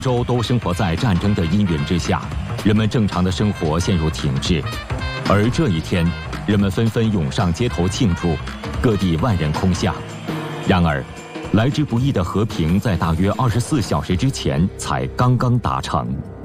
洲都生活在战争的阴云之下，人们正常的生活陷入停滞。而这一天，人们纷纷涌上街头庆祝，各地万人空巷。然而，来之不易的和平在大约24小时之前才刚刚达成。